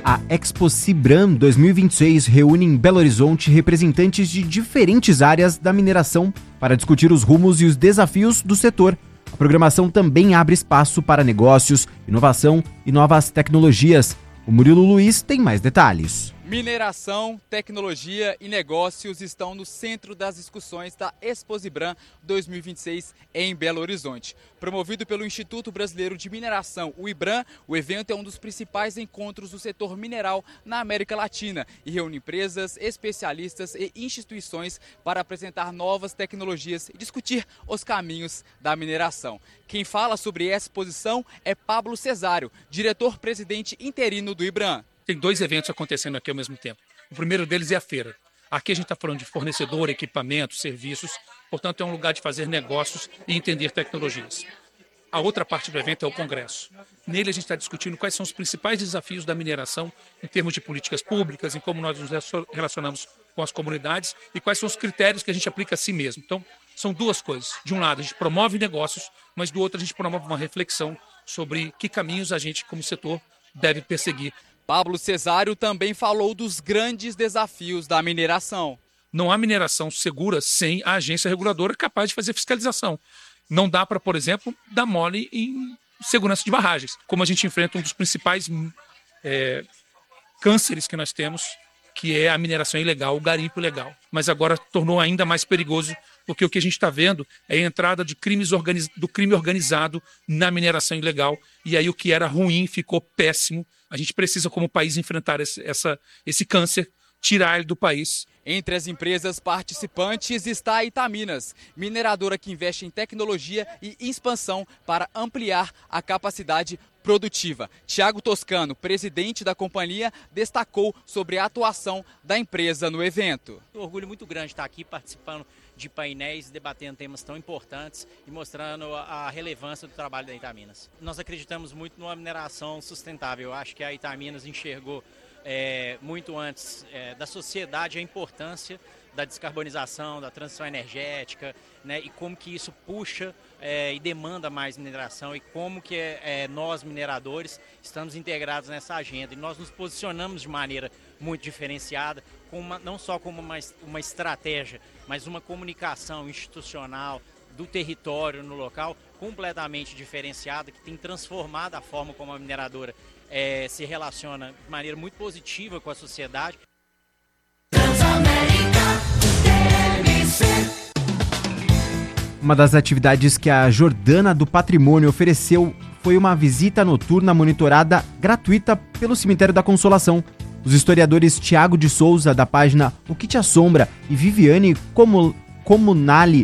A Expo Cibram 2026 reúne em Belo Horizonte representantes de diferentes áreas da mineração para discutir os rumos e os desafios do setor. A programação também abre espaço para negócios, inovação e novas tecnologias. O Murilo Luiz tem mais detalhes. Mineração, tecnologia e negócios estão no centro das discussões da Expo Cibram 2026 em Belo Horizonte. Promovido pelo Instituto Brasileiro de Mineração, o IBRAM, o evento é um dos principais encontros do setor mineral na América Latina e reúne empresas, especialistas e instituições para apresentar novas tecnologias e discutir os caminhos da mineração. Quem fala sobre essa exposição é Pablo Cesário, diretor-presidente interino do IBRAM. Tem 2 eventos acontecendo aqui ao mesmo tempo. O primeiro deles é a feira. Aqui a gente está falando de fornecedor, equipamentos, serviços, portanto é um lugar de fazer negócios e entender tecnologias. A outra parte do evento é o congresso. Nele a gente está discutindo quais são os principais desafios da mineração em termos de políticas públicas, em como nós nos relacionamos com as comunidades e quais são os critérios que a gente aplica a si mesmo. Então, são 2 coisas. De um lado, a gente promove negócios, mas do outro, a gente promove uma reflexão sobre que caminhos a gente, como setor, deve perseguir. Pablo Cesário também falou dos grandes desafios da mineração. Não há mineração segura sem a agência reguladora capaz de fazer fiscalização. Não dá para, por exemplo, dar mole em segurança de barragens, como a gente enfrenta um dos principais cânceres que nós temos, que é a mineração ilegal, o garimpo ilegal. Mas agora tornou ainda mais perigoso, porque o que a gente está vendo é a entrada de do crime organizado na mineração ilegal, e aí o que era ruim ficou péssimo. A gente precisa, como país, enfrentar esse câncer, tirar ele do país. Entre as empresas participantes está a Itaminas, mineradora que investe em tecnologia e expansão para ampliar a capacidade produtiva. Tiago Toscano, presidente da companhia, destacou sobre a atuação da empresa no evento. Um orgulho muito grande estar aqui participando de painéis, debatendo temas tão importantes e mostrando a relevância do trabalho da Itaminas. Nós acreditamos muito numa mineração sustentável. Eu acho que a Itaminas enxergou muito antes da sociedade a importância da descarbonização, da transição energética, né, e como que isso puxa e demanda mais mineração e como que nós, mineradores, estamos integrados nessa agenda. E nós nos posicionamos de maneira muito diferenciada, não só como uma estratégia, mas uma comunicação institucional do território no local completamente diferenciada, que tem transformado a forma como a mineradora se relaciona de maneira muito positiva com a sociedade. Uma das atividades que a Jordana do Patrimônio ofereceu foi uma visita noturna monitorada gratuita pelo Cemitério da Consolação. Os historiadores Tiago de Souza, da página O Que Te Assombra, e Viviane Comunali,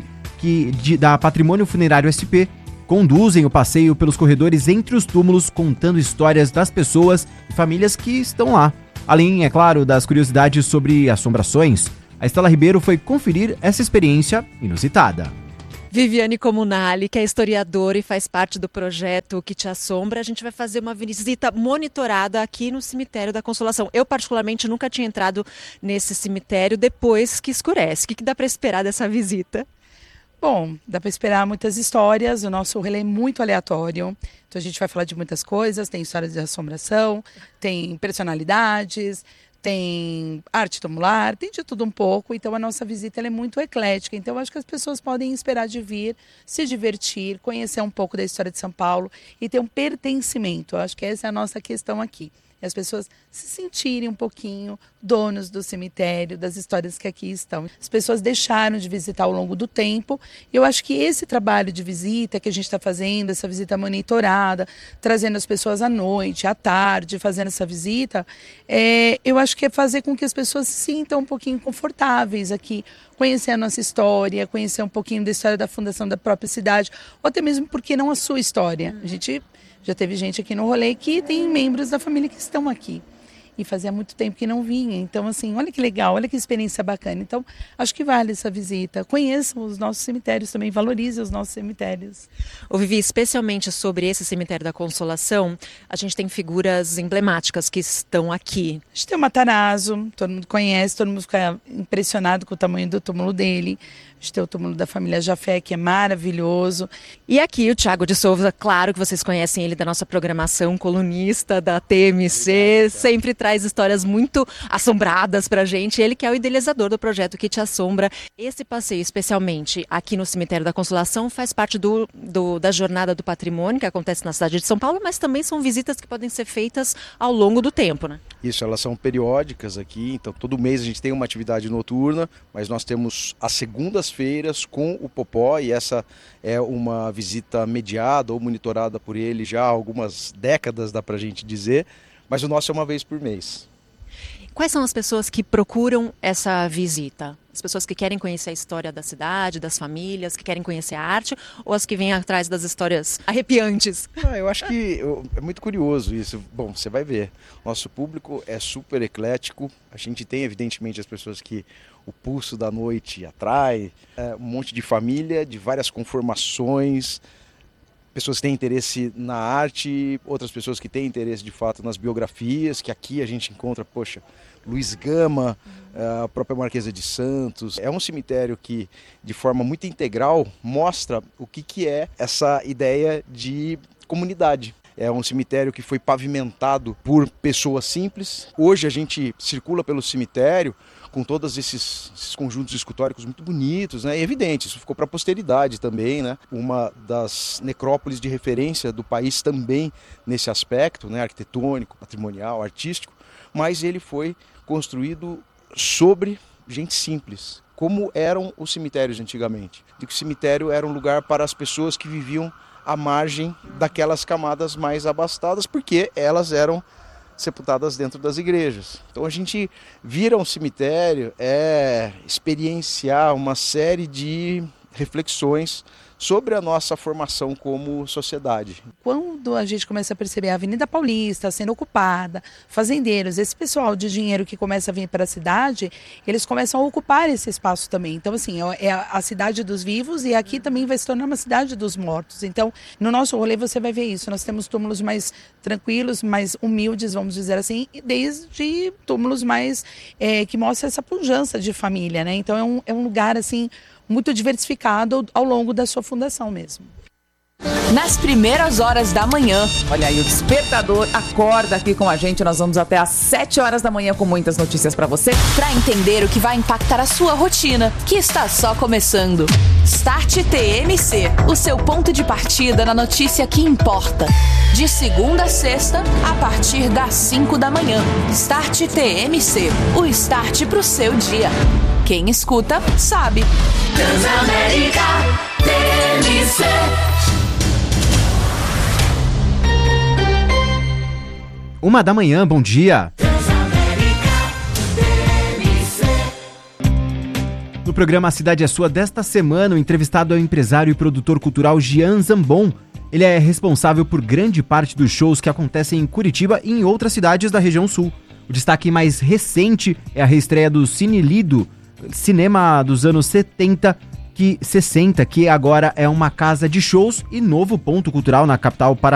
da Patrimônio Funerário SP, conduzem o passeio pelos corredores entre os túmulos, contando histórias das pessoas e famílias que estão lá. Além, é claro, das curiosidades sobre assombrações, a Estela Ribeiro foi conferir essa experiência inusitada. Viviane Comunali, que é historiadora e faz parte do projeto Que Te Assombra, a gente vai fazer uma visita monitorada aqui no Cemitério da Consolação. Eu, particularmente, nunca tinha entrado nesse cemitério depois que escurece. O que dá para esperar dessa visita? Bom, dá para esperar muitas histórias, o nosso rolê é muito aleatório, então a gente vai falar de muitas coisas, tem histórias de assombração, tem personalidades, tem arte tumular, tem de tudo um pouco, então a nossa visita ela é muito eclética, então eu acho que as pessoas podem esperar de vir, se divertir, conhecer um pouco da história de São Paulo e ter um pertencimento, eu acho que essa é a nossa questão aqui. As pessoas se sentirem um pouquinho donos do cemitério, das histórias que aqui estão. As pessoas deixaram de visitar ao longo do tempo e eu acho que esse trabalho de visita que a gente está fazendo, essa visita monitorada, trazendo as pessoas à noite, à tarde, fazendo essa visita, eu acho que é fazer com que as pessoas se sintam um pouquinho confortáveis aqui, conhecer a nossa história, conhecer um pouquinho da história da fundação da própria cidade, ou até mesmo, por que não, a sua história. A gente já teve gente aqui no rolê que tem membros da família que estão aqui. E fazia muito tempo que não vinha. Então, assim, olha que legal, olha que experiência bacana. Então, acho que vale essa visita. Conheçam os nossos cemitérios também, valorizem os nossos cemitérios. Ô Vivi, especialmente sobre esse Cemitério da Consolação, a gente tem figuras emblemáticas que estão aqui. A gente tem o Matarazzo, todo mundo conhece, todo mundo fica impressionado com o tamanho do túmulo dele. A gente tem o túmulo da família Jafé, que é maravilhoso. E aqui o Thiago de Souza, claro que vocês conhecem ele da nossa programação, colunista da TMC, sempre traz histórias muito assombradas pra gente. Ele que é o idealizador do projeto Que Te Assombra. Esse passeio, especialmente aqui no Cemitério da Consolação, faz parte da Jornada do Patrimônio, que acontece na cidade de São Paulo, mas também são visitas que podem ser feitas ao longo do tempo, né? Isso, elas são periódicas aqui, então todo mês a gente tem uma atividade noturna, mas nós temos as segundas-feiras com o Popó, e essa é uma visita mediada ou monitorada por ele já há algumas décadas, dá pra gente dizer, mas o nosso é uma vez por mês. Quais são as pessoas que procuram essa visita? As pessoas que querem conhecer a história da cidade, das famílias, que querem conhecer a arte, ou as que vêm atrás das histórias arrepiantes? Eu acho que é muito curioso isso. Bom, você vai ver. Nosso público é super eclético. A gente tem, evidentemente, as pessoas que o pulso da noite atrai. Um monte de família, de várias conformações. Pessoas que têm interesse na arte, outras pessoas que têm interesse de fato nas biografias, que aqui a gente encontra, Luiz Gama, a própria Marquesa de Santos. É um cemitério que, de forma muito integral, mostra o que é essa ideia de comunidade. É um cemitério que foi pavimentado por pessoas simples. Hoje a gente circula pelo cemitério com todos esses conjuntos escultóricos muito bonitos, né? E evidente, isso ficou para a posteridade também, né? Uma das necrópolis de referência do país também nesse aspecto, né? Arquitetônico, patrimonial, artístico, mas ele foi construído sobre gente simples, como eram os cemitérios antigamente. O cemitério era um lugar para as pessoas que viviam à margem daquelas camadas mais abastadas, porque elas eram sepultadas dentro das igrejas. Então a gente vira um cemitério, experienciar uma série de reflexões sobre a nossa formação como sociedade. Quando a gente começa a perceber a Avenida Paulista sendo ocupada, fazendeiros, esse pessoal de dinheiro que começa a vir para a cidade, eles começam a ocupar esse espaço também. Então, assim, é a cidade dos vivos, e aqui também vai se tornar uma cidade dos mortos. Então, no nosso rolê você vai ver isso. Nós temos túmulos mais tranquilos, mais humildes, vamos dizer assim, desde túmulos mais que mostram essa pujança de família, né? Então, é um lugar, assim, muito diversificado ao longo da sua fundação mesmo. Nas primeiras horas da manhã, olha aí, o Despertador acorda aqui com a gente. Nós vamos até às 7 horas da manhã com muitas notícias para você, para entender o que vai impactar a sua rotina, que está só começando. Start TMC, o seu ponto de partida na notícia que importa. De segunda a sexta, a partir das 5 da manhã. Start TMC, o start pro seu dia. Quem escuta, sabe. Transamérica TMC. Uma da manhã, bom dia. No programa A Cidade é Sua desta semana, o entrevistado é o empresário e produtor cultural Gian Zambon. Ele é responsável por grande parte dos shows que acontecem em Curitiba e em outras cidades da região sul. O destaque mais recente é a reestreia do Cine Lido, cinema dos anos 60, que agora é uma casa de shows e novo ponto cultural na capital paranaense.